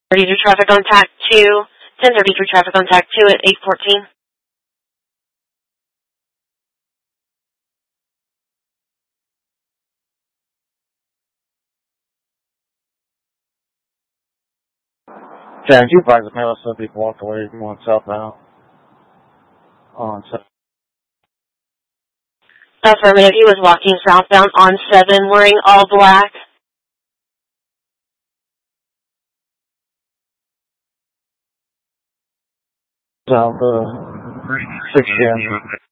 32 traffic on TAC 2, 1033 traffic on TAC 2 at 814. Jan, you advise the mail so people walked away going southbound on 7. Affirmative, he was walking southbound on 7 wearing all black. South 6 Jan.